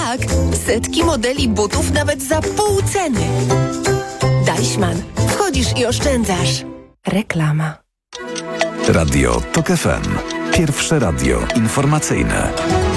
Tak, setki modeli butów nawet za pół ceny. Deichmann. Wchodzisz i oszczędzasz. Reklama. Radio TOK FM. Pierwsze radio informacyjne.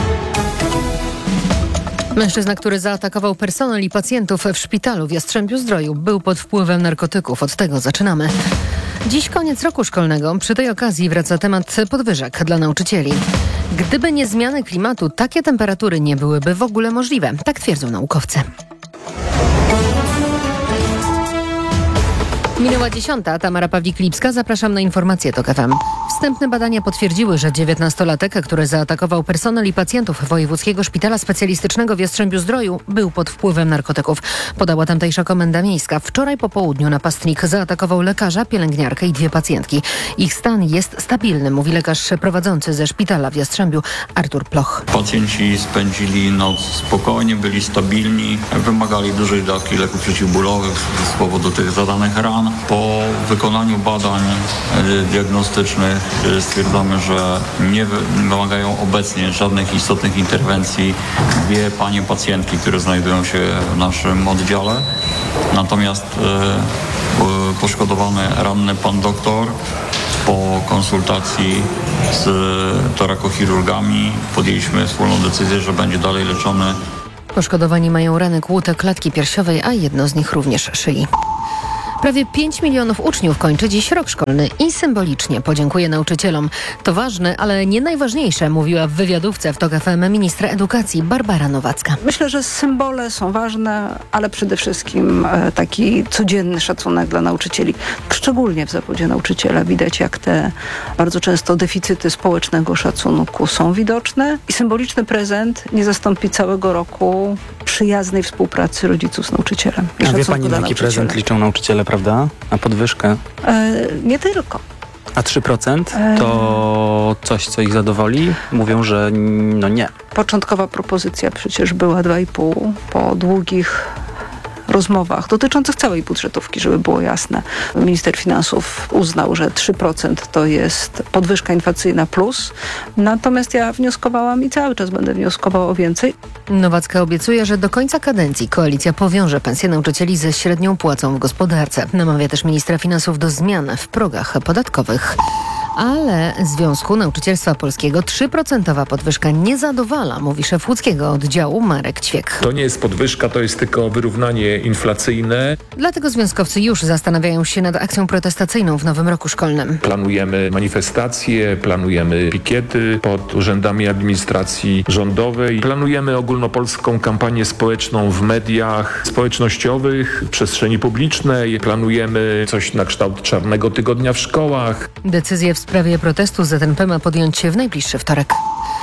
Mężczyzna, który zaatakował personel i pacjentów w szpitalu w Jastrzębiu-Zdroju, był pod wpływem narkotyków. Od tego zaczynamy. Dziś koniec roku szkolnego. Przy tej okazji wraca temat podwyżek dla nauczycieli. Gdyby nie zmiany klimatu, takie temperatury nie byłyby w ogóle możliwe. Tak twierdzą naukowcy. Minęła 10. Tamara Pawlik-Lipska. Zapraszam na informacje TOK FM. Wstępne badania potwierdziły, że 19-latek, który zaatakował personel i pacjentów Wojewódzkiego Szpitala Specjalistycznego w Jastrzębiu-Zdroju, był pod wpływem narkotyków. Podała tamtejsza komenda miejska. Wczoraj po południu napastnik zaatakował lekarza, pielęgniarkę i 2 pacjentki. Ich stan jest stabilny, mówi lekarz prowadzący ze szpitala w Jastrzębiu, Artur Ploch. Pacjenci spędzili noc spokojnie, byli stabilni, wymagali dużej dawki leków przeciwbólowych z powodu tych zadanych ran. Po wykonaniu badań diagnostycznych stwierdzamy, że nie wymagają obecnie żadnych istotnych interwencji 2 panie pacjentki, które znajdują się w naszym oddziale. Natomiast poszkodowany ranny pan doktor po konsultacji z torakochirurgami podjęliśmy wspólną decyzję, że będzie dalej leczony. Poszkodowani mają rany kłute klatki piersiowej, a jedno z nich również szyi. Prawie 5 milionów uczniów kończy dziś rok szkolny i symbolicznie podziękuje nauczycielom. To ważne, ale nie najważniejsze, mówiła w wywiadówce w TOK FM ministra edukacji Barbara Nowacka. Myślę, że symbole są ważne, ale przede wszystkim taki codzienny szacunek dla nauczycieli. Szczególnie w zawodzie nauczyciela widać, jak te bardzo często deficyty społecznego szacunku są widoczne i symboliczny prezent nie zastąpi całego roku przyjaznej współpracy rodziców z nauczycielem. A wie pani, na jaki prezent liczą nauczyciele, prawda? Na podwyżkę? Nie tylko. A 3% to coś, co ich zadowoli? Mówią, że no nie. Początkowa propozycja przecież była 2,5 po długich rozmowach dotyczących całej budżetówki, żeby było jasne. Minister finansów uznał, że 3% to jest podwyżka inflacyjna plus. Natomiast ja wnioskowałam i cały czas będę wnioskowała o więcej. Nowacka obiecuje, że do końca kadencji koalicja powiąże pensje nauczycieli ze średnią płacą w gospodarce. Namawia też ministra finansów do zmian w progach podatkowych. Ale Związku Nauczycielstwa Polskiego 3% podwyżka nie zadowala, mówi szef łódzkiego oddziału Marek Ćwiek. To nie jest podwyżka, to jest tylko wyrównanie inflacyjne. Dlatego związkowcy już zastanawiają się nad akcją protestacyjną w nowym roku szkolnym. Planujemy manifestacje, planujemy pikiety pod urzędami administracji rządowej. Planujemy ogólnopolską kampanię społeczną w mediach społecznościowych, w przestrzeni publicznej. Planujemy coś na kształt Czarnego Tygodnia w szkołach. Decyzję w sprawie protestu ZNP ma podjąć się w najbliższy wtorek.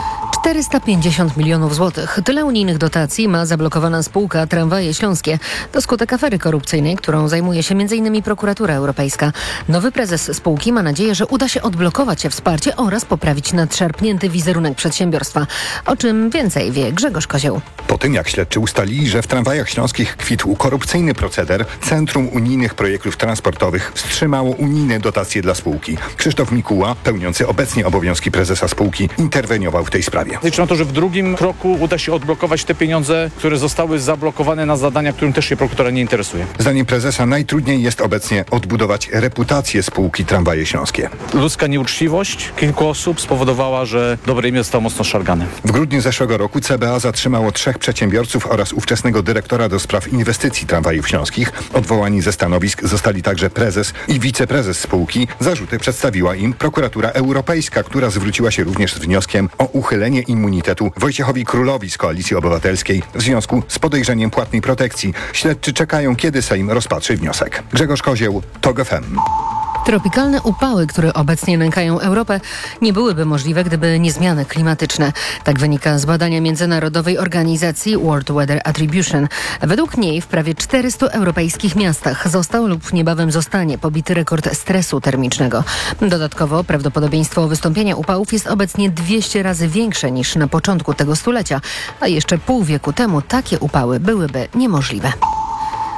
450 milionów złotych. Tyle unijnych dotacji ma zablokowana spółka Tramwaje Śląskie. To skutek afery korupcyjnej, którą zajmuje się m.in. Prokuratura Europejska. Nowy prezes spółki ma nadzieję, że uda się odblokować wsparcie oraz poprawić nadszarpnięty wizerunek przedsiębiorstwa. O czym więcej wie Grzegorz Kozioł. Po tym, jak śledczy ustalili, że w Tramwajach Śląskich kwitł korupcyjny proceder, Centrum Unijnych Projektów Transportowych wstrzymało unijne dotacje dla spółki. Krzysztof Mikuła, pełniący obecnie obowiązki prezesa spółki, interweniował w tej sprawie. Liczę na to, że w drugim kroku uda się odblokować te pieniądze, które zostały zablokowane na zadania, którym też się prokuratura nie interesuje. Zdaniem prezesa najtrudniej jest obecnie odbudować reputację spółki Tramwaje Śląskie. Ludzka nieuczciwość kilku osób spowodowała, że dobre imię zostało mocno szargane. W grudniu zeszłego roku CBA zatrzymało 3 przedsiębiorców oraz ówczesnego dyrektora do spraw inwestycji Tramwajów Śląskich. Odwołani ze stanowisk zostali także prezes i wiceprezes spółki. Zarzuty przedstawiła im prokuratura europejska, która zwróciła się również z wnioskiem o uchylenie immunitetu Wojciechowi Królowi z Koalicji Obywatelskiej w związku z podejrzeniem płatnej protekcji. Śledczy czekają, kiedy Sejm rozpatrzy wniosek. Grzegorz Kozioł, TOK FM. Tropikalne upały, które obecnie nękają Europę, nie byłyby możliwe, gdyby nie zmiany klimatyczne. Tak wynika z badania międzynarodowej organizacji World Weather Attribution. Według niej w prawie 400 europejskich miastach został lub niebawem zostanie pobity rekord stresu termicznego. Dodatkowo prawdopodobieństwo wystąpienia upałów jest obecnie 200 razy większe niż na początku tego stulecia, a jeszcze pół wieku temu takie upały byłyby niemożliwe.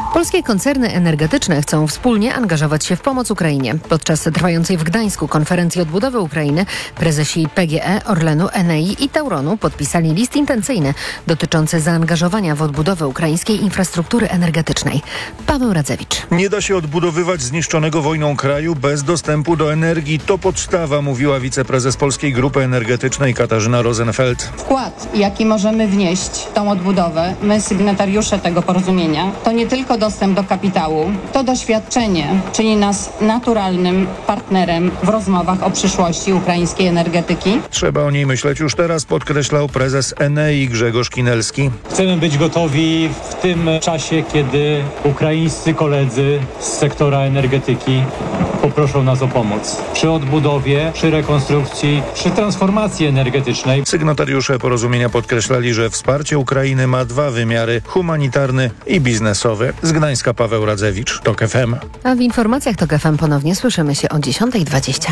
Polskie koncerny energetyczne chcą wspólnie angażować się w pomoc Ukrainie. Podczas trwającej w Gdańsku konferencji odbudowy Ukrainy prezesi PGE, Orlenu, Enei i Tauronu podpisali list intencyjny dotyczący zaangażowania w odbudowę ukraińskiej infrastruktury energetycznej. Paweł Radzewicz. Nie da się odbudowywać zniszczonego wojną kraju bez dostępu do energii. To podstawa, mówiła wiceprezes Polskiej Grupy Energetycznej Katarzyna Rosenfeld. Wkład, jaki możemy wnieść w tą odbudowę, my sygnatariusze tego porozumienia, to nie tylko dostęp do kapitału, to doświadczenie czyni nas naturalnym partnerem w rozmowach o przyszłości ukraińskiej energetyki. Trzeba o niej myśleć już teraz, podkreślał prezes Enei Grzegorz Kinelski. Chcemy być gotowi w tym czasie, kiedy ukraińscy koledzy z sektora energetyki poproszą nas o pomoc. Przy odbudowie, przy rekonstrukcji, przy transformacji energetycznej. Sygnatariusze porozumienia podkreślali, że wsparcie Ukrainy ma dwa wymiary: humanitarny i biznesowy. Z Gdańska Paweł Radzewicz, TOK FM. A w informacjach TOK FM ponownie słyszymy się o 10:20.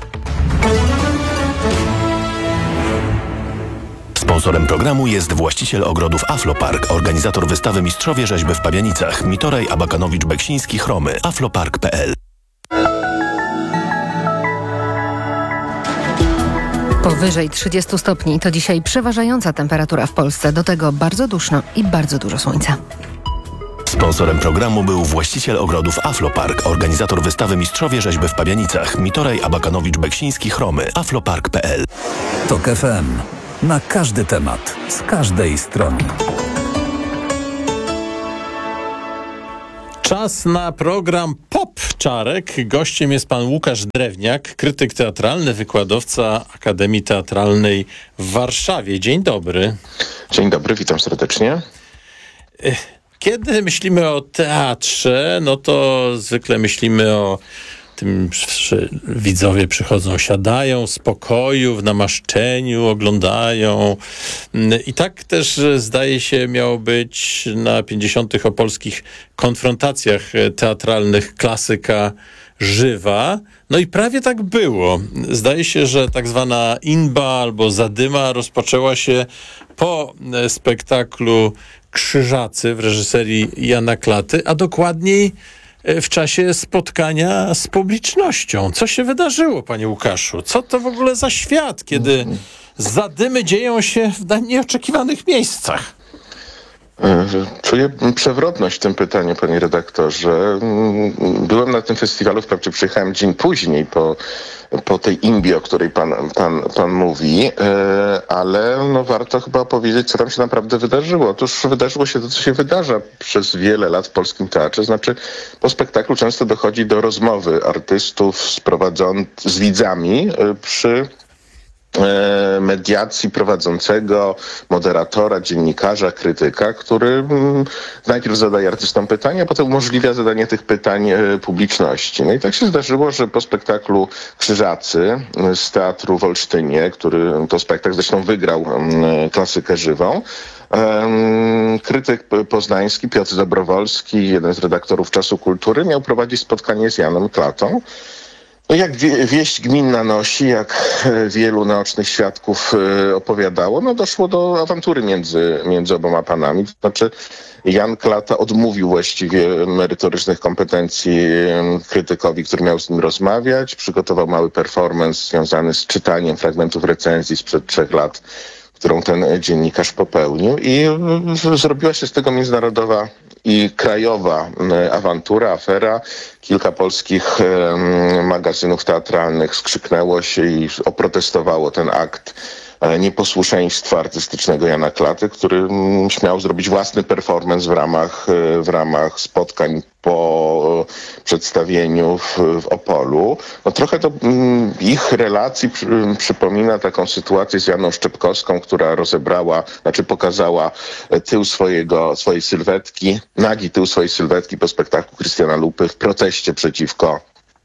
Sponsorem programu jest właściciel ogrodów Aflopark, organizator wystawy Mistrzowie Rzeźby w Pabianicach, Mitoraj, Abakanowicz, Beksiński, Chromy, aflopark.pl. Powyżej 30 stopni to dzisiaj przeważająca temperatura w Polsce. Do tego bardzo duszno i bardzo dużo słońca. Sponsorem programu był właściciel ogrodów Aflopark, organizator wystawy Mistrzowie Rzeźby w Pabianicach, Mitoraj, Abakanowicz, Beksiński, Chromy, aflopark.pl. TOK FM. Na każdy temat, z każdej strony. Czas na program Pop Czarek. Gościem jest pan Łukasz Drewniak, krytyk teatralny, wykładowca Akademii Teatralnej w Warszawie. Dzień dobry. Dzień dobry, witam serdecznie. Kiedy myślimy o teatrze, no to zwykle myślimy o tym, że widzowie przychodzą, siadają w spokoju, w namaszczeniu, oglądają. I tak też, zdaje się, miało być na 50. opolskich konfrontacjach teatralnych klasyka żywa. No i prawie tak było. Zdaje się, że tak zwana inba albo zadyma rozpoczęła się po spektaklu Krzyżacy w reżyserii Jana Klaty, a dokładniej w czasie spotkania z publicznością. Co się wydarzyło, panie Łukaszu? Co to w ogóle za świat, kiedy zadymy dzieją się w nieoczekiwanych miejscach? Czuję przewrotność w tym pytaniu, panie redaktorze. Byłem na tym festiwalu, wprawdzie przyjechałem dzień później po tej imbie, o której pan mówi, ale no warto chyba powiedzieć, co tam się naprawdę wydarzyło. Otóż wydarzyło się to, co się wydarza przez wiele lat w polskim teatrze. Znaczy, po spektaklu często dochodzi do rozmowy artystów z widzami przy mediacji prowadzącego, moderatora, dziennikarza, krytyka, który najpierw zadaje artystom pytania, a potem umożliwia zadanie tych pytań publiczności. No i tak się zdarzyło, że po spektaklu Krzyżacy z Teatru w Olsztynie, który to spektakl zresztą wygrał klasykę żywą, krytyk poznański Piotr Dobrowolski, jeden z redaktorów Czasu Kultury, miał prowadzić spotkanie z Janem Klatą. No jak wieść gminna nosi, jak wielu naocznych świadków opowiadało, no doszło do awantury między oboma panami. To znaczy Jan Klata odmówił właściwie merytorycznych kompetencji krytykowi, który miał z nim rozmawiać. Przygotował mały performance związany z czytaniem fragmentów recenzji sprzed 3 lat, którą ten dziennikarz popełnił, i zrobiła się z tego międzynarodowa i krajowa awantura, afera. Kilka polskich magazynów teatralnych skrzyknęło się i oprotestowało ten akt nieposłuszeństwa artystycznego Jana Klaty, który śmiał zrobić własny performance w ramach spotkań po przedstawieniu w Opolu. No trochę to ich relacji przypomina taką sytuację z Janą Szczepkowską, która pokazała tył swojej sylwetki, nagi tył swojej sylwetki po spektaklu Krystiana Lupy w proteście przeciwko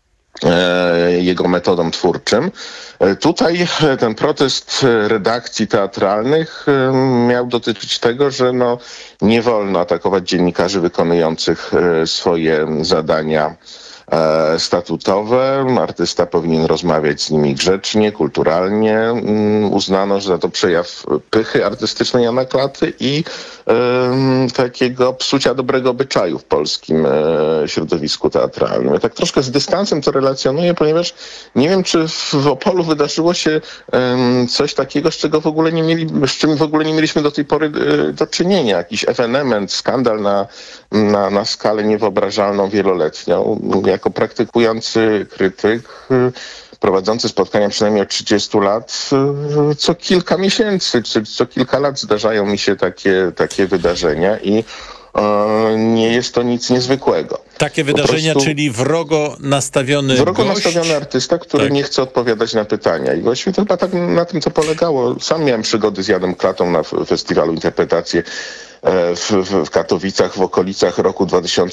jego metodom twórczym. Tutaj ten protest redakcji teatralnych miał dotyczyć tego, że nie wolno atakować dziennikarzy wykonujących swoje zadania statutowe. Artysta powinien rozmawiać z nimi grzecznie, kulturalnie. Uznano, że za to przejaw pychy artystycznej Jana Klaty i takiego psucia dobrego obyczaju w polskim środowisku teatralnym. Ja tak troszkę z dystansem to relacjonuję, ponieważ nie wiem, czy w Opolu wydarzyło się coś takiego, z czym w ogóle nie mieliśmy do tej pory do czynienia. Jakiś ewenement, skandal na skalę niewyobrażalną, wieloletnią. Jako praktykujący krytyk, prowadzący spotkania przynajmniej od 30 lat, co kilka miesięcy, czy co kilka lat zdarzają mi się takie wydarzenia i nie jest to nic niezwykłego. Takie wydarzenia, czyli wrogo nastawiony nastawiony artysta, który nie chce odpowiadać na pytania. I właściwie to chyba tak na tym to polegało. Sam miałem przygody z Janem Klatą na festiwalu Interpretacji w Katowicach w okolicach roku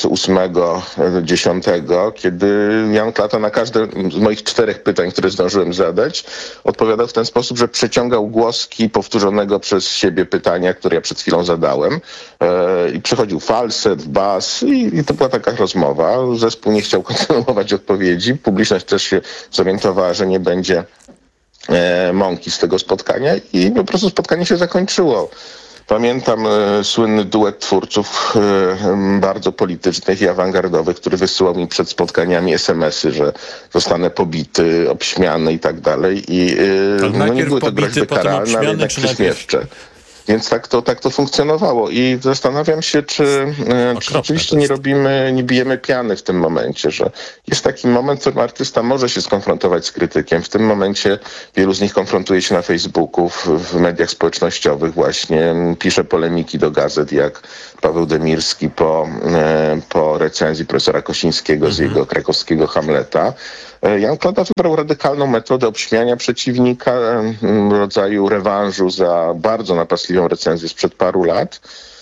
2008-2010, kiedy Jan Klata na każde z moich 4 pytań, które zdążyłem zadać, odpowiadał w ten sposób, że przeciągał głoski powtórzonego przez siebie pytania, które ja przed chwilą zadałem, i przechodził falset, bas i to była taka rozmowa. Zespół nie chciał kontynuować odpowiedzi. Publiczność też się zorientowała, że nie będzie mąki z tego spotkania i po prostu spotkanie się zakończyło. Pamiętam słynny duet twórców bardzo politycznych i awangardowych, który wysyłał mi przed spotkaniami SMS-y, że zostanę pobity, obśmiany i tak dalej. I nie były to groźby karalne, ale jednak przyśmiewcze. Więc tak to funkcjonowało i zastanawiam się, czy rzeczywiście nie bijemy piany w tym momencie, że jest taki moment, w którym artysta może się skonfrontować z krytykiem. W tym momencie wielu z nich konfrontuje się na Facebooku, w mediach społecznościowych właśnie, pisze polemiki do gazet, jak Paweł Demirski po recenzji profesora Kosińskiego z jego krakowskiego Hamleta. Jan Klata wybrał radykalną metodę obśmiania przeciwnika, rodzaju rewanżu za bardzo napastliwą recenzję sprzed paru lat.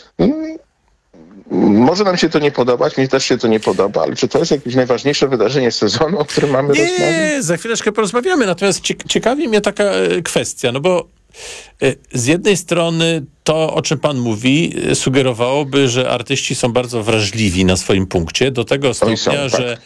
Może nam się to nie podobać, mnie też się to nie podoba, ale czy to jest jakieś najważniejsze wydarzenie sezonu, o którym mamy rozmawiać? Nie, za chwileczkę porozmawiamy, natomiast ciekawi mnie taka kwestia, no bo z jednej strony to, o czym pan mówi, sugerowałoby, że artyści są bardzo wrażliwi na swoim punkcie, do tego stopnia, że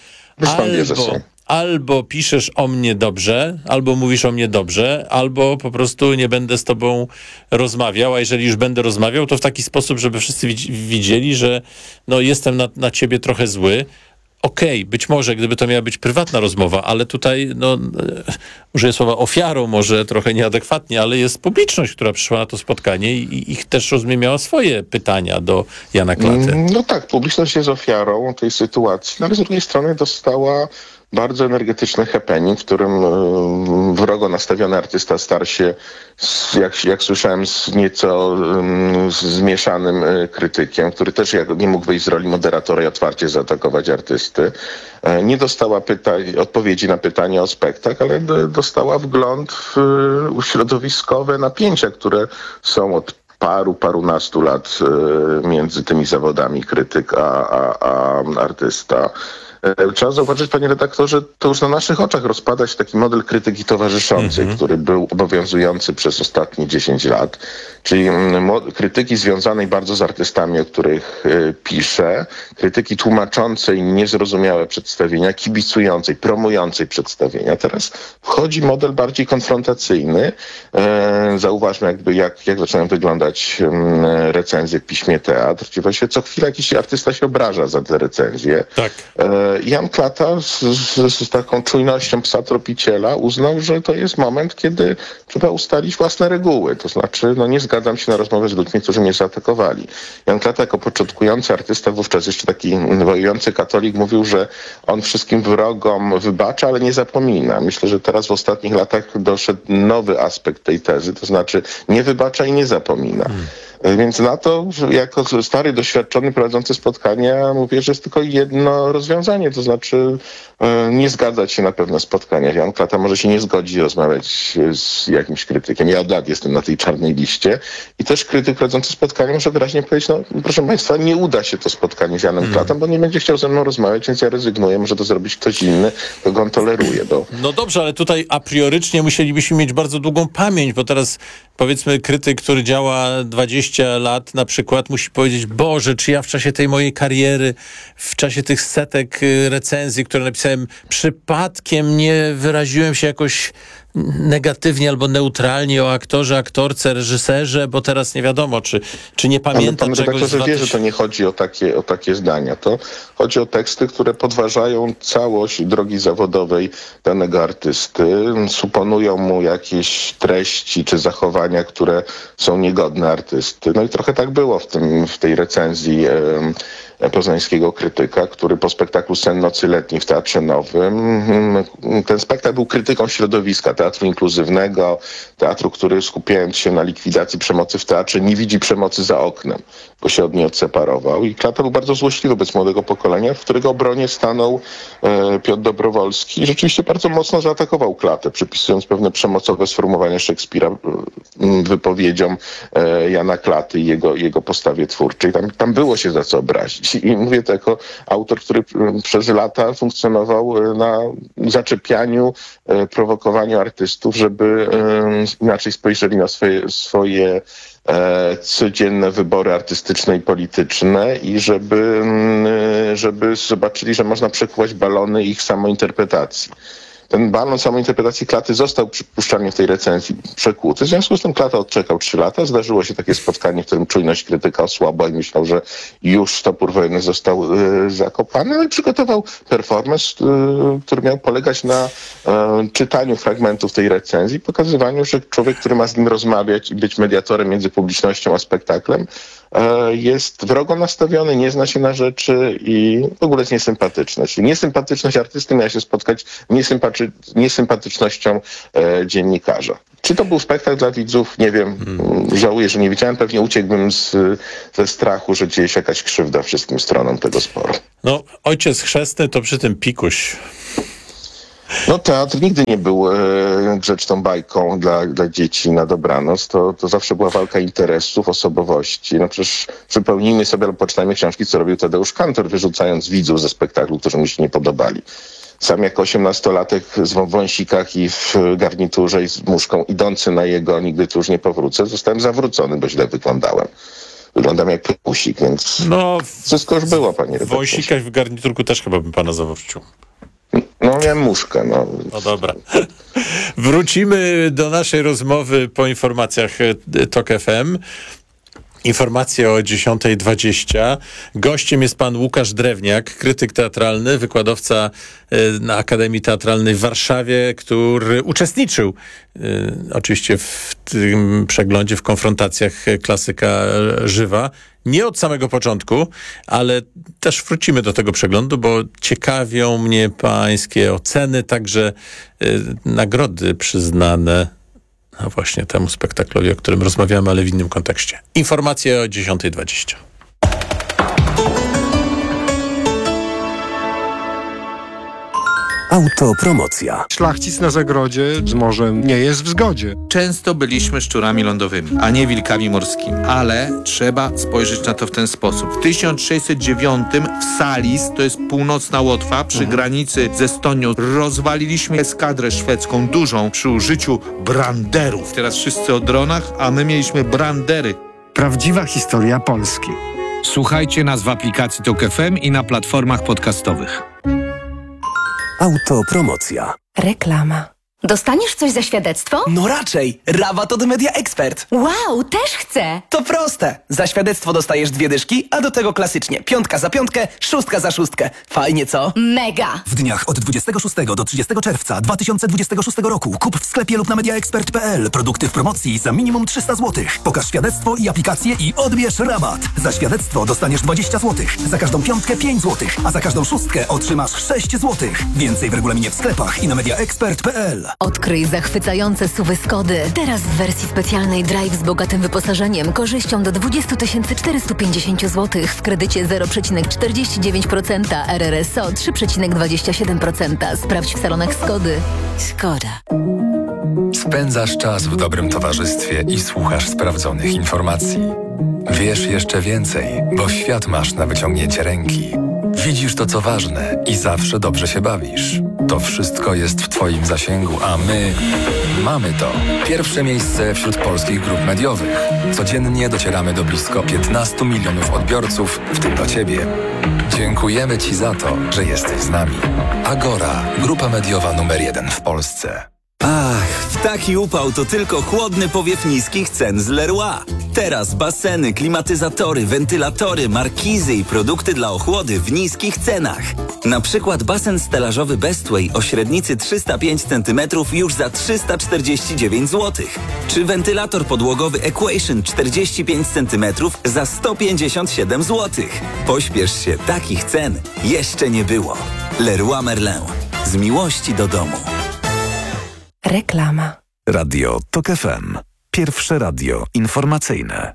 albo piszesz o mnie dobrze, albo mówisz o mnie dobrze, albo po prostu nie będę z tobą rozmawiał, a jeżeli już będę rozmawiał, to w taki sposób, żeby wszyscy widzieli, że no, jestem na ciebie trochę zły. Okej, być może, gdyby to miała być prywatna rozmowa, ale tutaj, użyję słowa ofiarą, może trochę nieadekwatnie, ale jest publiczność, która przyszła na to spotkanie i ich też miała swoje pytania do Jana Klaty. No tak, publiczność jest ofiarą tej sytuacji, ale z drugiej strony dostała bardzo energetyczny happening, w którym wrogo nastawiony artysta starł się, jak słyszałem, z nieco zmieszanym krytykiem, który też nie mógł wyjść z roli moderatora i otwarcie zaatakować artysty. Nie dostała odpowiedzi na pytania o spektakl, ale dostała wgląd w środowiskowe napięcia, które są od parunastu lat między tymi zawodami krytyk a artysta. Trzeba zauważyć, panie redaktorze, to już na naszych oczach rozpada się taki model krytyki towarzyszącej, który był obowiązujący przez ostatnie 10 lat, czyli krytyki związanej bardzo z artystami, o których piszę, krytyki tłumaczącej niezrozumiałe przedstawienia, kibicującej, promującej przedstawienia. Teraz wchodzi model bardziej konfrontacyjny. Zauważmy jak zaczynają wyglądać recenzje w piśmie Teatr, gdzie właśnie co chwilę jakiś artysta się obraża za te recenzje. Tak. Jan Klata z taką czujnością psa tropiciela uznał, że to jest moment, kiedy trzeba ustalić własne reguły. To znaczy, nie zgadzam się na rozmowę z ludźmi, którzy mnie zaatakowali. Jan Klata jako początkujący artysta, wówczas jeszcze taki wojujący katolik, mówił, że on wszystkim wrogom wybacza, ale nie zapomina. Myślę, że teraz w ostatnich latach doszedł nowy aspekt tej tezy, to znaczy nie wybacza i nie zapomina. Więc na to, jako stary, doświadczony, prowadzący spotkania, mówię, że jest tylko jedno rozwiązanie, to znaczy nie zgadzać się na pewne spotkania. Jan Klata może się nie zgodzić rozmawiać z jakimś krytykiem. Ja od lat jestem na tej czarnej liście i też krytyk prowadzący spotkanie może wyraźnie powiedzieć, proszę państwa, nie uda się to spotkanie z Janem Klatą, bo nie będzie chciał ze mną rozmawiać, więc ja rezygnuję, może to zrobić ktoś inny, kogo on toleruje. No dobrze, ale tutaj apriorycznie musielibyśmy mieć bardzo długą pamięć, bo teraz powiedzmy krytyk, który działa 20 20 lat na przykład musi powiedzieć, Boże, czy ja w czasie tej mojej kariery, w czasie tych setek recenzji, które napisałem, przypadkiem nie wyraziłem się jakoś negatywnie albo neutralnie o aktorze, aktorce, reżyserze, bo teraz nie wiadomo, czy nie pamięta pan czegoś. redaktorze wie, że to nie chodzi o takie zdania. To chodzi o teksty, które podważają całość drogi zawodowej danego artysty, suponują mu jakieś treści czy zachowania, które są niegodne artysty. No i trochę tak było w tej recenzji poznańskiego krytyka, który po spektaklu Sen nocy letniej w Teatrze Nowym, ten spektakl był krytyką środowiska teatru inkluzywnego, teatru, który skupiając się na likwidacji przemocy w teatrze nie widzi przemocy za oknem, bo się od niej odseparował. I Klata był bardzo złośliwy wobec młodego pokolenia, w którego obronie stanął Piotr Dobrowolski i rzeczywiście bardzo mocno zaatakował Klatę, przypisując pewne przemocowe sformułowania Szekspira wypowiedziom Jana Klaty i jego postawie twórczej. Tam było się za co obrazić. I mówię to jako autor, który przez lata funkcjonował na zaczepianiu, prowokowaniu artystów, żeby inaczej spojrzeli na swoje codzienne wybory artystyczne i polityczne i żeby zobaczyli, że można przekuwać balony ich samointerpretacji. Ten balon samointerpretacji Klaty został przypuszczalnie w tej recenzji przekłuty. W związku z tym Klata odczekał 3 lata. Zdarzyło się takie spotkanie, w którym czujność krytyka osłabła i myślał, że już topór wojenny został zakopany, ale przygotował performance, który miał polegać na czytaniu fragmentów tej recenzji, pokazywaniu, że człowiek, który ma z nim rozmawiać i być mediatorem między publicznością a spektaklem, jest wrogo nastawiony, nie zna się na rzeczy i w ogóle jest niesympatyczny. Czyli niesympatyczność artysty miała się spotkać niesympatycznością dziennikarza. Czy to był spektakl dla widzów? Nie wiem. Żałuję, że nie widziałem. Pewnie uciekłbym ze strachu, że dzieje się jakaś krzywda wszystkim stronom tego sporu. No, ojciec chrzestny to przy tym pikuś. No teatr nigdy nie był grzeczną bajką dla dzieci na dobranoc. To zawsze była walka interesów, osobowości. No przecież przypomnijmy sobie, albo poczytajmy książki, co robił Tadeusz Kantor, wyrzucając widzów ze spektaklu, którzy mu się nie podobali. Sam jako 18-latek w wąsikach i w garniturze i z muszką idący na jego "Nigdy tu już nie powrócę", zostałem zawrócony, bo źle wyglądałem. Wyglądam jak pusik, więc wszystko już było, panie redaktorze. W wąsikach w garniturku też chyba bym pana zawrócił. No miałem muszkę, no. No dobra. Wrócimy do naszej rozmowy po informacjach TOK FM. Informacje o 10:20. Gościem jest pan Łukasz Drewniak, krytyk teatralny, wykładowca na Akademii Teatralnej w Warszawie, który uczestniczył oczywiście w tym przeglądzie, w konfrontacjach klasyka żywa. Nie od samego początku, ale też wrócimy do tego przeglądu, bo ciekawią mnie pańskie oceny, także nagrody przyznane właśnie temu spektaklowi, o którym rozmawiamy, ale w innym kontekście. Informacje o 10:20. Autopromocja. Szlachcic na zagrodzie z morzem nie jest w zgodzie. Często byliśmy szczurami lądowymi, a nie wilkami morskimi. Ale trzeba spojrzeć na to w ten sposób. W 1609 w Salis, to jest północna Łotwa, przy granicy z Estonią, rozwaliliśmy eskadrę szwedzką dużą przy użyciu branderów. Teraz wszyscy o dronach, a my mieliśmy brandery. Prawdziwa historia Polski. Słuchajcie nas w aplikacji TOK FM i na platformach podcastowych. Autopromocja. Reklama. Dostaniesz coś za świadectwo? No raczej. Rabat od Media Expert. Wow, też chcę. To proste. Za świadectwo dostajesz 2 dyszki, a do tego klasycznie 5 za 5, 6 za 6. Fajnie, co? Mega. W dniach od 26 do 30 czerwca 2026 roku kup w sklepie lub na mediaexpert.pl produkty w promocji za minimum 300 zł. Pokaż świadectwo i aplikację i odbierz rabat. Za świadectwo dostaniesz 20 zł. Za każdą 5 5 zł, a za każdą 6 otrzymasz 6 zł. Więcej w regulaminie w sklepach i na mediaexpert.pl. Odkryj zachwycające SUV-y Skody. Teraz w wersji specjalnej Drive z bogatym wyposażeniem, korzyścią do 20 450 zł w kredycie 0,49%, RRSO 3,27%. Sprawdź w salonach Skody. Skoda. Spędzasz czas w dobrym towarzystwie i słuchasz sprawdzonych informacji. Wiesz jeszcze więcej, bo świat masz na wyciągnięcie ręki. Widzisz to, co ważne i zawsze dobrze się bawisz. To wszystko jest w Twoim zasięgu, a my mamy to. Pierwsze miejsce wśród polskich grup mediowych. Codziennie docieramy do blisko 15 milionów odbiorców, w tym do Ciebie. Dziękujemy Ci za to, że jesteś z nami. Agora, grupa mediowa numer 1 w Polsce. Ach, w taki upał to tylko chłodny powiew niskich cen z Leroy. Teraz baseny, klimatyzatory, wentylatory, markizy i produkty dla ochłody w niskich cenach. Na przykład basen stelażowy Bestway o średnicy 305 cm już za 349 zł. Czy wentylator podłogowy Equation 45 cm za 157 zł. Pośpiesz się, takich cen jeszcze nie było. Leroy Merlin. Z miłości do domu. Reklama. Radio TOK FM. Pierwsze radio informacyjne.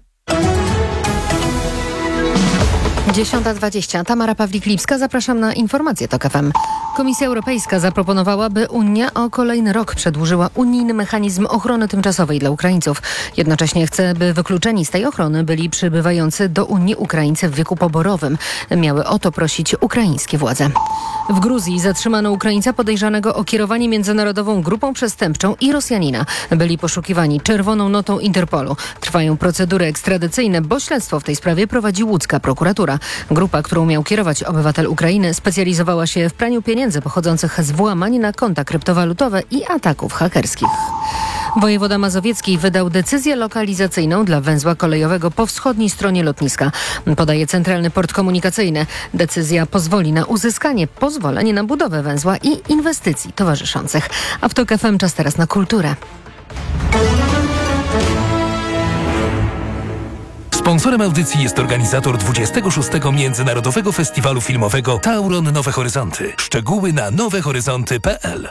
10:20. Tamara Pawlik-Lipska. Zapraszam na informacje TOK FM. Komisja Europejska zaproponowała, by Unia o kolejny rok przedłużyła unijny mechanizm ochrony tymczasowej dla Ukraińców. Jednocześnie chce, by wykluczeni z tej ochrony byli przybywający do Unii Ukraińcy w wieku poborowym. Miały o to prosić ukraińskie władze. W Gruzji zatrzymano Ukraińca podejrzanego o kierowanie międzynarodową grupą przestępczą i Rosjanina. Byli poszukiwani czerwoną notą Interpolu. Trwają procedury ekstradycyjne, bo śledztwo w tej sprawie prowadzi łódzka prokuratura. Grupa, którą miał kierować obywatel Ukrainy, specjalizowała się w praniu pieniędzy pochodzących z włamań na konta kryptowalutowe i ataków hakerskich. Wojewoda mazowiecki wydał decyzję lokalizacyjną dla węzła kolejowego po wschodniej stronie lotniska. Podaje Centralny Port Komunikacyjny. Decyzja pozwoli na uzyskanie pozwolenia na budowę węzła i inwestycji towarzyszących. A w TOK FM czas teraz na kulturę. Sponsorem audycji jest organizator 26. Międzynarodowego Festiwalu Filmowego Tauron Nowe Horyzonty. Szczegóły na nowehoryzonty.pl.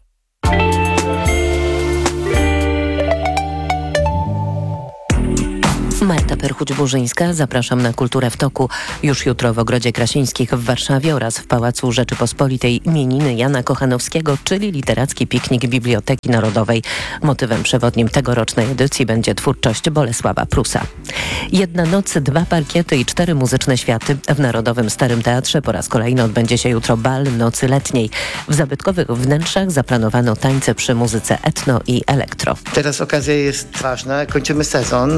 Marta Perchuć-Burzyńska, zapraszam na Kulturę w Toku. Już jutro w Ogrodzie Krasińskich w Warszawie oraz w Pałacu Rzeczypospolitej imieniny Jana Kochanowskiego, czyli literacki piknik Biblioteki Narodowej. Motywem przewodnim tegorocznej edycji będzie twórczość Bolesława Prusa. Jedna noc, 2 parkiety i 4 muzyczne światy. W Narodowym Starym Teatrze po raz kolejny odbędzie się jutro bal Nocy Letniej. W zabytkowych wnętrzach zaplanowano tańce przy muzyce etno i elektro. Teraz okazja jest ważna, kończymy sezon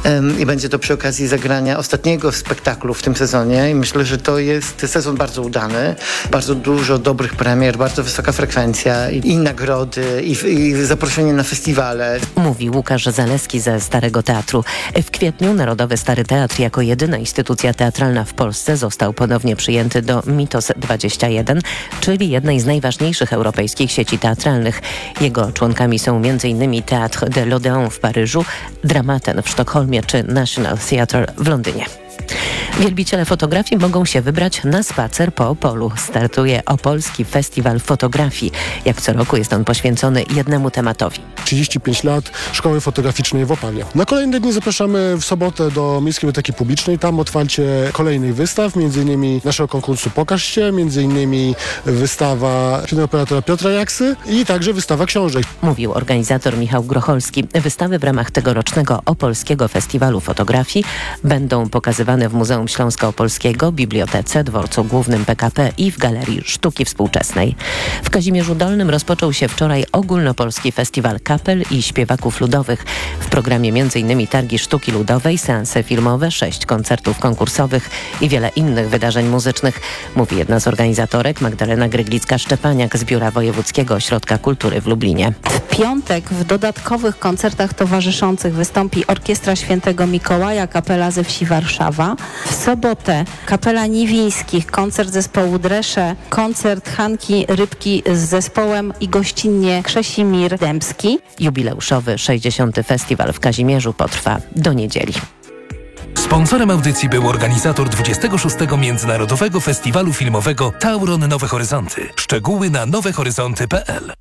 i będzie to przy okazji zagrania ostatniego spektaklu w tym sezonie i myślę, że to jest sezon bardzo udany, bardzo dużo dobrych premier, bardzo wysoka frekwencja i nagrody i zaproszenie na festiwale. Mówi Łukasz Zaleski ze Starego Teatru. W kwietniu Narodowy Stary Teatr jako jedyna instytucja teatralna w Polsce został ponownie przyjęty do Mitos 21, czyli jednej z najważniejszych europejskich sieci teatralnych. Jego członkami są m.in. Théâtre de l'Odéon w Paryżu, Dramaten w Sztokholmie czy National Theatre w Londynie. Wielbiciele fotografii mogą się wybrać na spacer po Opolu. Startuje Opolski Festiwal Fotografii. Jak co roku jest on poświęcony jednemu tematowi. 35 lat Szkoły Fotograficznej w Opolu. Na kolejne dni zapraszamy w sobotę do Miejskiej Biblioteki Publicznej. Tam otwarcie kolejnych wystaw, m.in. naszego konkursu Pokaż się, m.in. wystawa operatora Piotra Jaksy i także wystawa książek. Mówił organizator Michał Grocholski. Wystawy w ramach tegorocznego Opolskiego Festiwalu Fotografii będą pokazywane w Muzeum Śląsko-Opolskiego, Bibliotece, Dworcu Głównym PKP i w Galerii Sztuki Współczesnej. W Kazimierzu Dolnym rozpoczął się wczoraj Ogólnopolski Festiwal Kapel i Śpiewaków Ludowych. W programie m.in. targi sztuki ludowej, seanse filmowe, 6 koncertów konkursowych i wiele innych wydarzeń muzycznych, mówi jedna z organizatorek Magdalena Gryglicka-Szczepaniak z Biura Wojewódzkiego Ośrodka Kultury w Lublinie. W piątek w dodatkowych koncertach towarzyszących wystąpi Orkiestra Świętego Mikołaja, kapela ze wsi Warszawa. W sobotę Kapela Niwińskich, koncert zespołu Dresze, koncert Hanki Rybki z zespołem i gościnnie Krzesimir Dębski. Jubileuszowy 60. Festiwal w Kazimierzu potrwa do niedzieli. Sponsorem audycji był organizator 26. Międzynarodowego Festiwalu Filmowego Tauron Nowe Horyzonty. Szczegóły na nowehoryzonty.pl.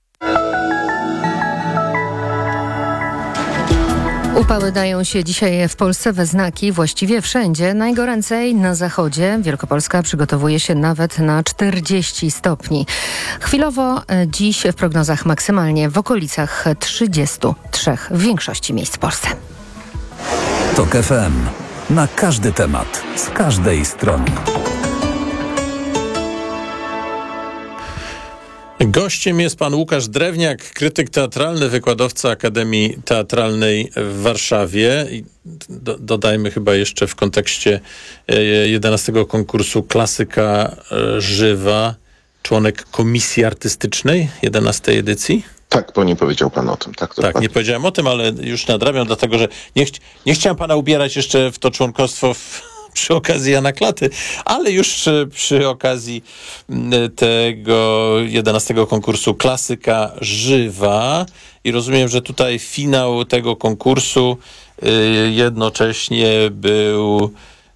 Upały dają się dzisiaj w Polsce we znaki właściwie wszędzie. Najgoręcej na zachodzie. Wielkopolska przygotowuje się nawet na 40 stopni. Chwilowo dziś w prognozach maksymalnie w okolicach 33 w większości miejsc w Polsce. TOK FM. Na każdy temat, z każdej strony. Gościem jest pan Łukasz Drewniak, krytyk teatralny, wykładowca Akademii Teatralnej w Warszawie. I dodajmy chyba jeszcze w kontekście 11 konkursu Klasyka Żywa, członek Komisji Artystycznej 11 edycji. Tak, bo nie powiedział pan o tym. Tak, nie powiedziałem o tym, ale już nadrabiam, dlatego że nie chciałem pana ubierać jeszcze w to członkostwo przy okazji Jana Klaty, ale już przy okazji tego 11 konkursu Klasyka Żywa. I rozumiem, że tutaj finał tego konkursu jednocześnie był...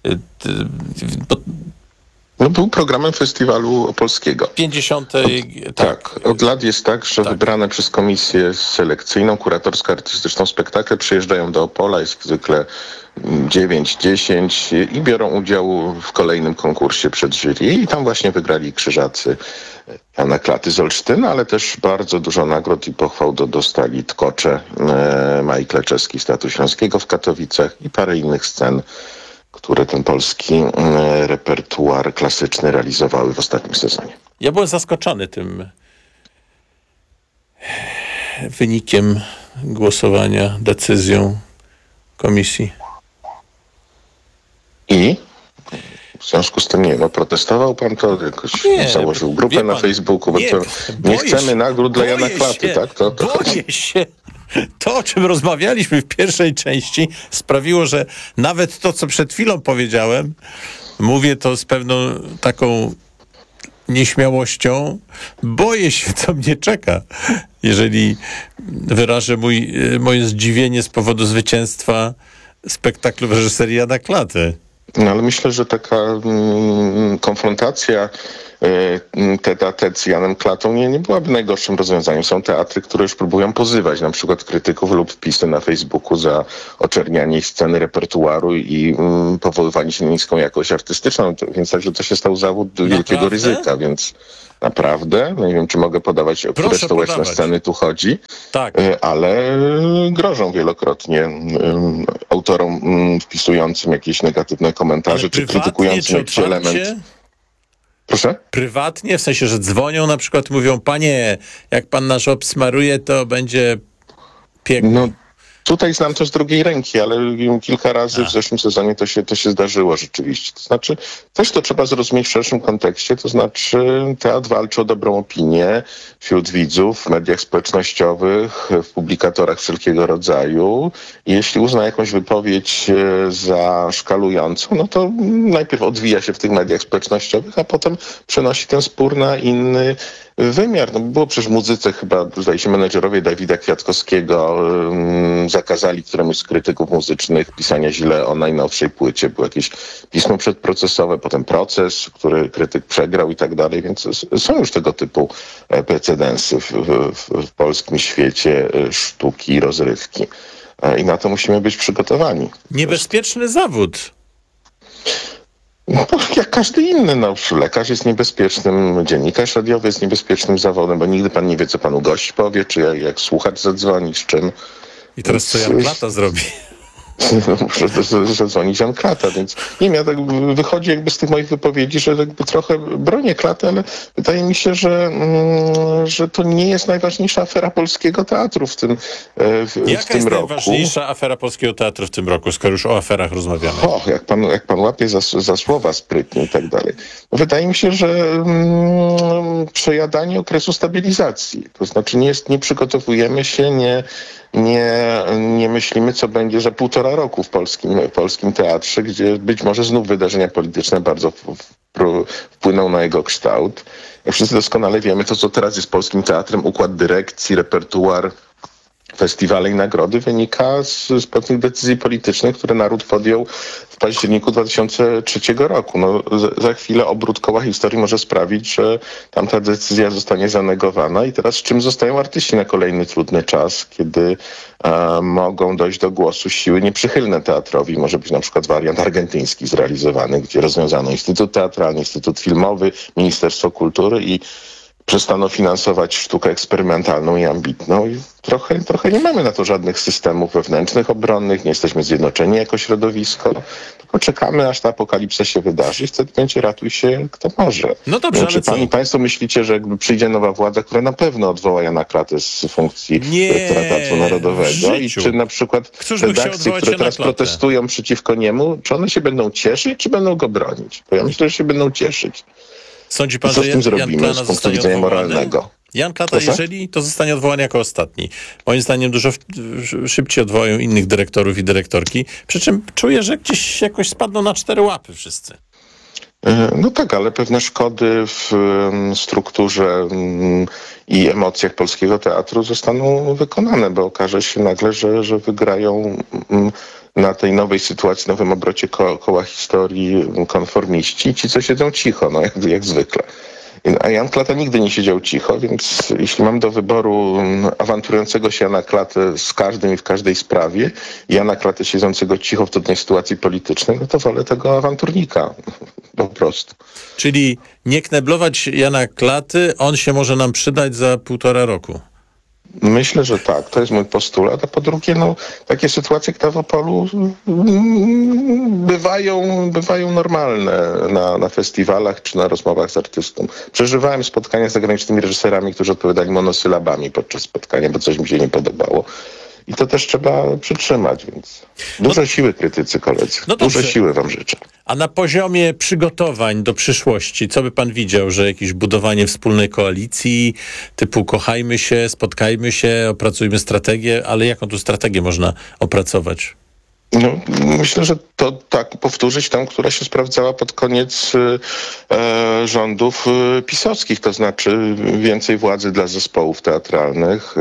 był programem festiwalu opolskiego. 50. Tak. Od lat jest tak, że wybrane przez komisję selekcyjną, kuratorsko-artystyczną spektakle przyjeżdżają do Opola, jest zwykle 9-10 i biorą udział w kolejnym konkursie przed jury. I tam właśnie wygrali Krzyżacy Jana Klaty z Olsztyna, ale też bardzo dużo nagród i pochwał dostali Tkocze, Maj Kleczewski z Teatru Śląskiego w Katowicach i parę innych scen, które ten polski repertuar klasyczny realizowały w ostatnim sezonie. Ja byłem zaskoczony tym wynikiem głosowania, decyzją komisji. I w związku z tym, protestował pan to? Jakoś założył grupę na Facebooku, bo nie chcemy nagród dla Jana Klaty, tak? Boję się. To, o czym rozmawialiśmy w pierwszej części, sprawiło, że nawet to, co przed chwilą powiedziałem, mówię to z pewną taką nieśmiałością. Boję się, co mnie czeka, jeżeli wyrażę moje zdziwienie z powodu zwycięstwa spektaklu w reżyserii Jana Klaty. No ale myślę, że taka konfrontacja tete z Janem Klatą nie byłaby najgorszym rozwiązaniem. Są teatry, które już próbują pozywać na przykład krytyków lub wpisy na Facebooku za oczernianie ich sceny, repertuaru i powoływanie się na niską jakość artystyczną. Więc także to się stał zawód wielkiego ryzyka, więc naprawdę, nie wiem, czy mogę podawać, o które stołeczne sceny tu chodzi, ale grożą wielokrotnie autorom wpisującym jakieś negatywne komentarze, czy krytykującym jakiś element. Proszę? Prywatnie, w sensie, że dzwonią na przykład, mówią, panie, jak pan nasz obsmaruje, to będzie pięknie. No, tutaj znam to z drugiej ręki, ale kilka razy w zeszłym sezonie to się zdarzyło rzeczywiście. To znaczy, też to trzeba zrozumieć w szerszym kontekście, to znaczy teatr walczy o dobrą opinię wśród widzów, w mediach społecznościowych, w publikatorach wszelkiego rodzaju. I jeśli uzna jakąś wypowiedź za szkalującą, no to najpierw odwija się w tych mediach społecznościowych, a potem przenosi ten spór na inny wymiar. No, było przecież w muzyce chyba, zdaje się, menedżerowie Dawida Kwiatkowskiego zakazali któremuś z krytyków muzycznych pisania źle o najnowszej płycie. Było jakieś pismo przedprocesowe, potem proces, który krytyk przegrał i tak dalej, więc są już tego typu precedensy w polskim świecie sztuki i rozrywki. I na to musimy być przygotowani. Niebezpieczny zawód. No, jak każdy inny, lekarz jest niebezpiecznym, dziennikarz radiowy jest niebezpiecznym zawodem, bo nigdy pan nie wie, co panu gość powie, czy jak słuchacz zadzwoni, z czym. I teraz co Jan Klata zrobi? Muszę zadzwonić Jan Klata, więc nie wiem, ja tak wychodzi jakby z tych moich wypowiedzi, że jakby trochę bronię Klaty, ale wydaje mi się, że to nie jest najważniejsza afera polskiego teatru w tym roku. Jaka jest najważniejsza afera polskiego teatru w tym roku, skoro już o aferach rozmawiamy? Jak pan łapie za słowa sprytnie i tak dalej. Wydaje mi się, że przejadanie okresu stabilizacji, to znaczy nie przygotowujemy się, nie myślimy, co będzie za 1,5 roku w polskim teatrze, gdzie być może znów wydarzenia polityczne bardzo wpłyną na jego kształt. Jak wszyscy doskonale wiemy, to co teraz jest polskim teatrem, układ dyrekcji, repertuar, festiwale i nagrody wynika z pewnych decyzji politycznych, które naród podjął w październiku 2003 roku. No, za chwilę obrót koła historii może sprawić, że tamta decyzja zostanie zanegowana i teraz z czym zostają artyści na kolejny trudny czas, kiedy mogą dojść do głosu siły nieprzychylne teatrowi. Może być na przykład wariant argentyński zrealizowany, gdzie rozwiązano Instytut Teatralny, Instytut Filmowy, Ministerstwo Kultury i przestaną finansować sztukę eksperymentalną i ambitną i trochę nie mamy na to żadnych systemów wewnętrznych, obronnych, nie jesteśmy zjednoczeni jako środowisko, tylko czekamy, aż ta apokalipsa się wydarzy i wtedy będzie ratuj się kto może. No dobrze, Czy ale państwo myślicie, że jakby przyjdzie nowa władza, która na pewno odwoła Jana Klatę z funkcji dyrektora Teatru Narodowego i czy na przykład redakcje, które teraz protestują przeciwko niemu, czy one się będą cieszyć, czy będą go bronić? Bo ja myślę, że się będą cieszyć. Sądzi pan, co z że tym Jan zrobimy Klana z punktu zostanie widzenia odwołany? moralnego? Jan Klata, jeżeli to zostanie odwołany jako ostatni. Moim zdaniem dużo szybciej odwołają innych dyrektorów i dyrektorki. Przy czym czuję, że gdzieś jakoś spadną na 4 łapy wszyscy. No tak, ale pewne szkody w strukturze i emocjach polskiego teatru zostaną wykonane, bo okaże się nagle, że wygrają na tej nowej sytuacji, nowym obrocie koła historii konformiści, ci co siedzą cicho, no jak zwykle. A Jan Klata nigdy nie siedział cicho, więc jeśli mam do wyboru awanturującego się Jana Klatę z każdym i w każdej sprawie i Jana Klatę siedzącego cicho w trudnej sytuacji politycznej, no to wolę tego awanturnika po prostu. Czyli nie kneblować Jana Klaty, on się może nam przydać za 1,5 roku. Myślę, że tak. To jest mój postulat. A po drugie, takie sytuacje jak ta w Opolu bywają normalne na festiwalach czy na rozmowach z artystą. Przeżywałem spotkania z zagranicznymi reżyserami, którzy odpowiadali monosylabami podczas spotkania, bo coś mi się nie podobało. I to też trzeba przytrzymać, więc dużo siły krytycy, koledzy. Dużo siły wam życzę. A na poziomie przygotowań do przyszłości, co by pan widział, że jakieś budowanie wspólnej koalicji, typu kochajmy się, spotkajmy się, opracujmy strategię, ale jaką tu strategię można opracować? No, myślę, że to tak powtórzyć tą, która się sprawdzała pod koniec rządów pisowskich, to znaczy więcej władzy dla zespołów teatralnych,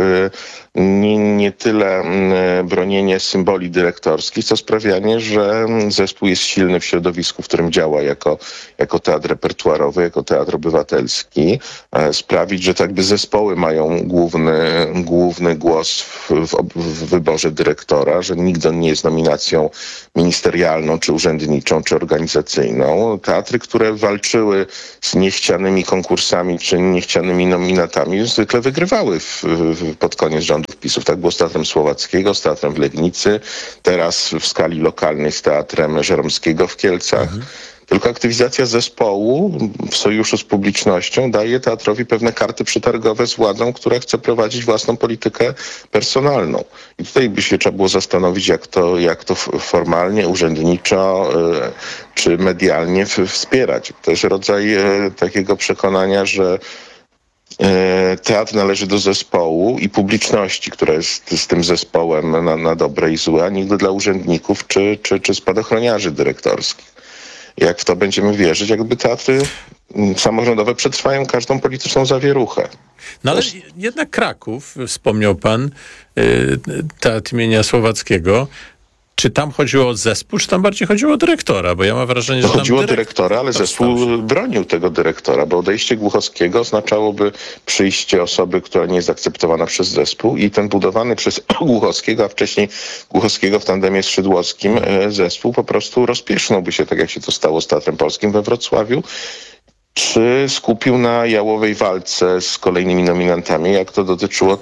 nie tyle bronienie symboli dyrektorskich, co sprawianie, że zespół jest silny w środowisku, w którym działa jako teatr repertuarowy, jako teatr obywatelski, sprawić, że tak by zespoły mają główny głos w wyborze dyrektora, że nigdy nie jest nominacją ministerialną, czy urzędniczą, czy organizacyjną. Teatry, które walczyły z niechcianymi konkursami, czy niechcianymi nominatami, zwykle wygrywały pod koniec rządów PiS-ów. Tak było z Teatrem Słowackiego, z Teatrem w Legnicy, teraz w skali lokalnej z Teatrem Żeromskiego w Kielcach. Tylko aktywizacja zespołu w sojuszu z publicznością daje teatrowi pewne karty przetargowe z władzą, która chce prowadzić własną politykę personalną. I tutaj by się trzeba było zastanowić, jak to formalnie, urzędniczo czy medialnie wspierać. To jest rodzaj takiego przekonania, że teatr należy do zespołu i publiczności, która jest z tym zespołem na dobre i złe, a nigdy dla urzędników czy spadochroniarzy dyrektorskich. Jak w to będziemy wierzyć, jakby teatry samorządowe przetrwają każdą polityczną zawieruchę. No ale jednak Kraków, wspomniał pan, teatr imienia Słowackiego. Czy tam chodziło o zespół, czy tam bardziej chodziło o dyrektora? Bo ja mam wrażenie, że tam chodziło o dyrektora, ale zespół bronił tego dyrektora, bo odejście Głuchowskiego oznaczałoby przyjście osoby, która nie jest akceptowana przez zespół i ten budowany przez Głuchowskiego, a wcześniej Głuchowskiego w tandemie z Szydłowskim zespół po prostu rozpieszczałby się, tak jak się to stało z Teatrem Polskim we Wrocławiu, czy skupił na jałowej walce z kolejnymi nominantami, jak to dotyczyło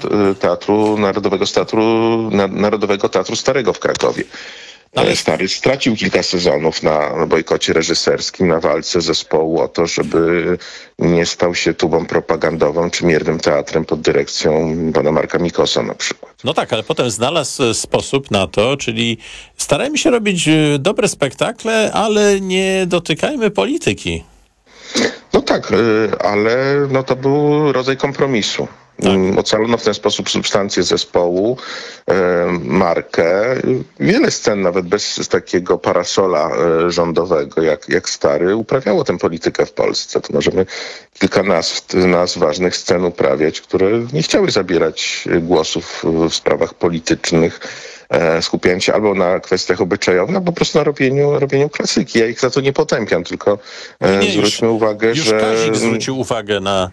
Narodowego Teatru Starego w Krakowie. Stary stracił kilka sezonów na bojkocie reżyserskim, na walce zespołu o to, żeby nie stał się tubą propagandową czy miernym teatrem pod dyrekcją pana Marka Mikosa na przykład. No tak, ale potem znalazł sposób na to, czyli starajmy się robić dobre spektakle, ale nie dotykajmy polityki. No tak, ale to był rodzaj kompromisu. Tak. Ocalono w ten sposób substancję zespołu, markę. Wiele scen, nawet bez takiego parasola rządowego jak Stary, uprawiało tę politykę w Polsce. To możemy kilka nazw ważnych scen uprawiać, które nie chciały zabierać głosów w sprawach politycznych, skupiając się albo na kwestiach obyczajowych, albo po prostu na robieniu klasyki. Ja ich za to nie potępiam, tylko zwróćmy uwagę, że... Kazik zwrócił uwagę na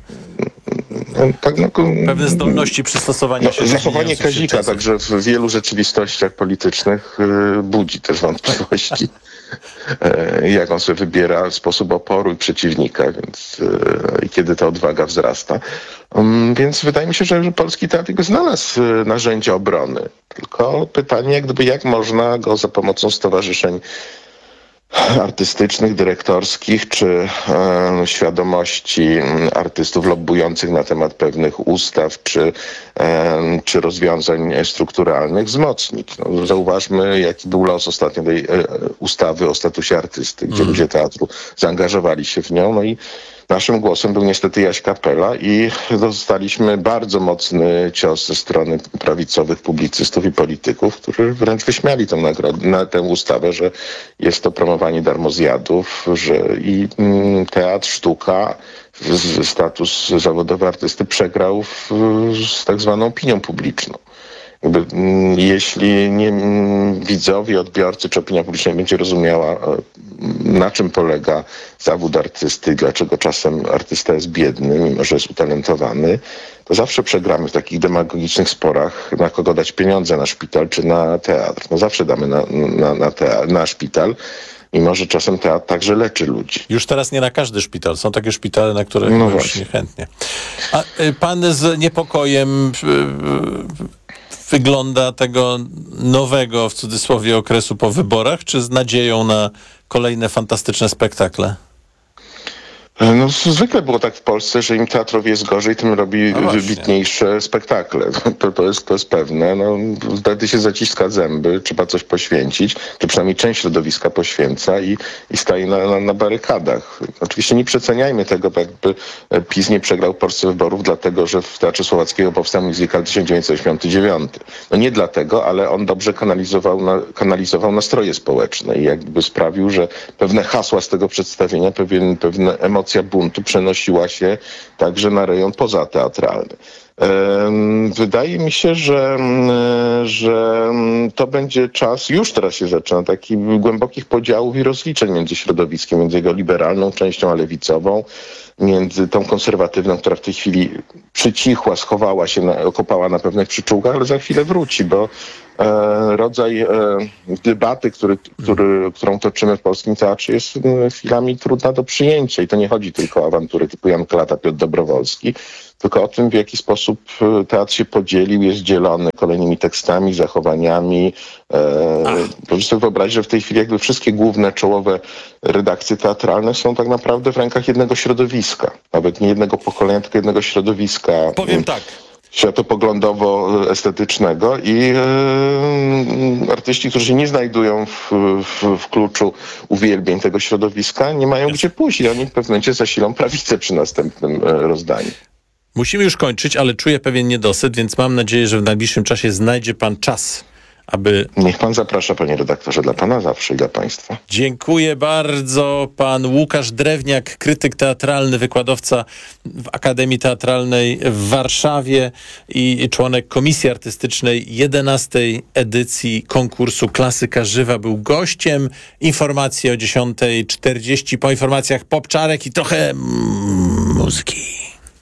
pewne zdolności przystosowania się. Zachowanie Kazika także w wielu rzeczywistościach politycznych budzi też wątpliwości. jak on sobie wybiera sposób oporu i przeciwnika, więc i kiedy ta odwaga wzrasta. Więc wydaje mi się, że polski teatr znalazł narzędzia obrony. Tylko pytanie, jak można go za pomocą stowarzyszeń artystycznych, dyrektorskich, czy świadomości artystów lobbujących na temat pewnych ustaw, czy rozwiązań strukturalnych wzmocnić. No, zauważmy, jaki był los ostatnio tej ustawy o statusie artysty, gdzie ludzie teatru zaangażowali się w nią, no i naszym głosem był niestety Jaś Kapela i dostaliśmy bardzo mocny cios ze strony prawicowych publicystów i polityków, którzy wręcz wyśmiali tę ustawę, że jest to promowanie darmozjadów, że i teatr, sztuka, status zawodowy artysty przegrał z tak zwaną opinią publiczną. Jeśli widzowie, odbiorcy czy opinia publiczna nie będzie rozumiała, na czym polega zawód artysty, dlaczego czasem artysta jest biedny, mimo że jest utalentowany, to zawsze przegramy w takich demagogicznych sporach, na kogo dać pieniądze, na szpital czy na teatr. No zawsze damy na szpital, mimo że czasem teatr także leczy ludzi. Już teraz nie na każdy szpital. Są takie szpitale, na które już niechętnie. A pan z niepokojem wygląda tego nowego, w cudzysłowie, okresu po wyborach, czy z nadzieją na kolejne fantastyczne spektakle? No zwykle było tak w Polsce, że im teatrowi jest gorzej, tym robi wybitniejsze spektakle. To jest pewne. No, wtedy się zaciska zęby, trzeba coś poświęcić, czy przynajmniej część środowiska poświęca i staje na barykadach. Oczywiście nie przeceniajmy tego, jakby PiS nie przegrał w Polsce wyborów, dlatego że w Teatrze Słowackiego powstał musical 1989. No nie dlatego, ale on dobrze kanalizował nastroje społeczne i jakby sprawił, że pewne hasła z tego przedstawienia, pewne emocja buntu przenosiła się także na rejon pozateatralny. Wydaje mi się, że to będzie czas, już teraz się zaczyna, takich głębokich podziałów i rozliczeń między środowiskiem, między jego liberalną częścią a lewicową, między tą konserwatywną, która w tej chwili przycichła, schowała się, okopała na pewnych przyczółkach, ale za chwilę wróci, bo rodzaj debaty, którą toczymy w polskim teatrze, jest chwilami trudna do przyjęcia i to nie chodzi tylko o awantury typu Jan Klata, Piotr Dobrowolski, tylko o tym, w jaki sposób teatr się podzielił, jest dzielony kolejnymi tekstami, zachowaniami. Proszę sobie wyobrazić, że w tej chwili jakby wszystkie główne, czołowe redakcje teatralne są tak naprawdę w rękach jednego środowiska. Nawet nie jednego pokolenia, tylko jednego środowiska. Powiem tak. Światopoglądowo-estetycznego i artyści, którzy się nie znajdują w kluczu uwielbień tego środowiska, nie mają gdzie pójść i oni w pewnym momencie zasilą prawicę przy następnym rozdaniu. Musimy już kończyć, ale czuję pewien niedosyt, więc mam nadzieję, że w najbliższym czasie znajdzie pan czas, aby... Niech pan zaprasza, panie redaktorze, dla pana zawsze i dla państwa. Dziękuję bardzo. Pan Łukasz Drewniak, krytyk teatralny, wykładowca w Akademii Teatralnej w Warszawie i członek Komisji Artystycznej 11. edycji konkursu Klasyka Żywa, był gościem. Informacje o 10:40. Po informacjach Popczarek i trochę muzyki.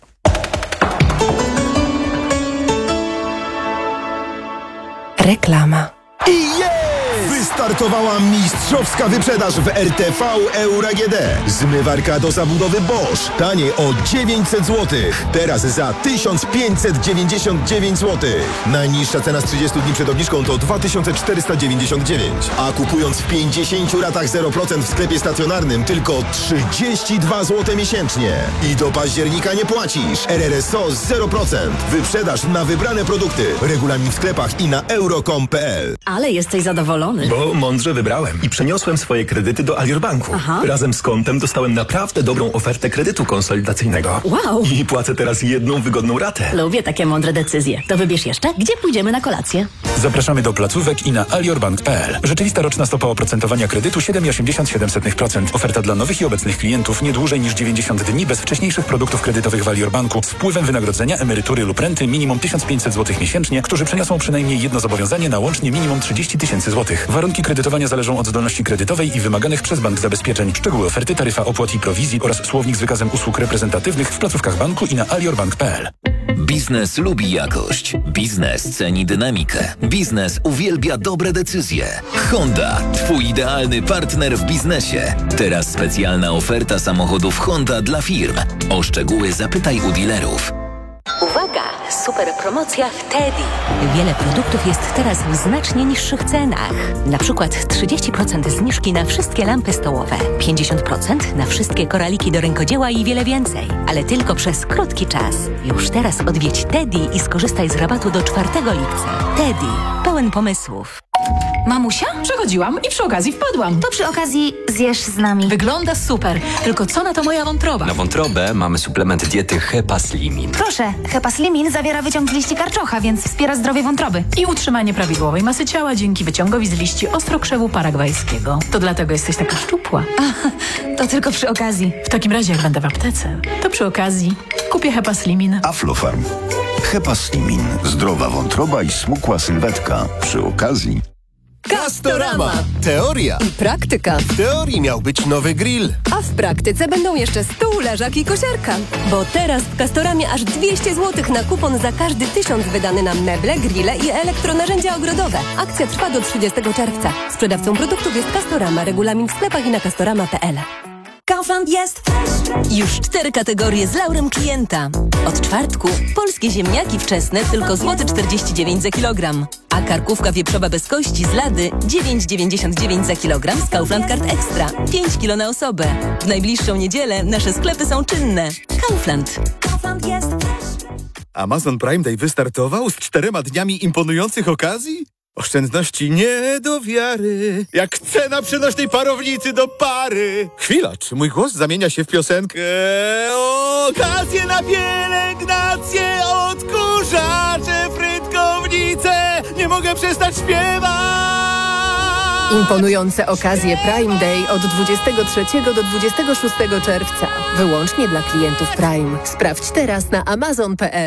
Reklama. I wystartowała mistrzowska wyprzedaż w RTV Euro AGD. Zmywarka do zabudowy Bosch. Taniej o 900 zł. Teraz za 1599 zł. Najniższa cena z 30 dni przed obniżką to 2499. A kupując w 50 ratach 0% w sklepie stacjonarnym tylko 32 zł miesięcznie. I do października nie płacisz. RRSO 0%. Wyprzedaż na wybrane produkty. Regulamin w sklepach i na euro.com.pl. Ale jesteś zadowolony. Bo mądrze wybrałem i przeniosłem swoje kredyty do Alior Banku. Razem z kontem dostałem naprawdę dobrą ofertę kredytu konsolidacyjnego. Wow! I płacę teraz jedną wygodną ratę. Lubię takie mądre decyzje. To wybierz jeszcze, gdzie pójdziemy na kolację. Zapraszamy do placówek i na aliorbank.pl. Rzeczywista roczna stopa oprocentowania kredytu 7,87%. Oferta dla nowych i obecnych klientów nie dłużej niż 90 dni bez wcześniejszych produktów kredytowych w Alior Banku z wpływem wynagrodzenia, emerytury lub renty minimum 1500 zł miesięcznie, którzy przeniosą przynajmniej jedno zobowiązanie na łącznie minimum 30 000 zł. Warunki kredytowania zależą od zdolności kredytowej i wymaganych przez bank zabezpieczeń. Szczegóły oferty, taryfa opłat i prowizji oraz słownik z wykazem usług reprezentatywnych w placówkach banku i na aliorbank.pl. Biznes lubi jakość. Biznes ceni dynamikę. Biznes uwielbia dobre decyzje. Honda, twój idealny partner w biznesie. Teraz specjalna oferta samochodów Honda dla firm. O szczegóły zapytaj u dealerów. Uwaga! Super promocja w Teddy. Wiele produktów jest teraz w znacznie niższych cenach. Na przykład 30% zniżki na wszystkie lampy stołowe, 50% na wszystkie koraliki do rękodzieła i wiele więcej. Ale tylko przez krótki czas. Już teraz odwiedź Teddy i skorzystaj z rabatu do 4 lipca. Teddy. Pełen pomysłów. Mamusia? Przechodziłam i przy okazji wpadłam. To przy okazji zjesz z nami. Wygląda super. Tylko co na to moja wątroba? Na wątrobę mamy suplement diety Hepaslimin. Proszę, Hepaslimin zawiera wyciąg z liści karczocha, więc wspiera zdrowie wątroby. I utrzymanie prawidłowej masy ciała dzięki wyciągowi z liści ostrokrzewu paragwajskiego. To dlatego jesteś taka szczupła. To tylko przy okazji. W takim razie, jak będę w aptece, to przy okazji kupię Hepaslimin. Aflofarm. Hepaslimin. Zdrowa wątroba i smukła sylwetka. Przy okazji... Castorama. Teoria i praktyka. W teorii miał być nowy grill, A w praktyce będą jeszcze stół, leżak i kosiarka. Bo teraz w Castoramie aż 200 zł na kupon za każdy 1000 wydany na meble, grille i elektronarzędzia ogrodowe. Akcja trwa do 30 czerwca. Sprzedawcą produktów jest Castorama. Regulamin w sklepach i na castorama.pl. Kaufland jest już 4 kategorie z laurem klienta. Od czwartku polskie ziemniaki wczesne tylko złoty 49 za kilogram. A karkówka wieprzowa bez kości z Lady 9,99 za kilogram z Kaufland Card Extra. 5 kilo na osobę. W najbliższą niedzielę nasze sklepy są czynne. Kaufland. Kaufland jest Amazon Prime Day wystartował z 4 dniami imponujących okazji? Oszczędności nie do wiary, jak cena przenośnej parownicy do pary. Chwila, czy mój głos zamienia się w piosenkę? Okazje na pielęgnację, odkurzacze, frytkownice, nie mogę przestać śpiewać. Imponujące okazje Prime Day od 23 do 26 czerwca. Wyłącznie dla klientów Prime. Sprawdź teraz na amazon.pl.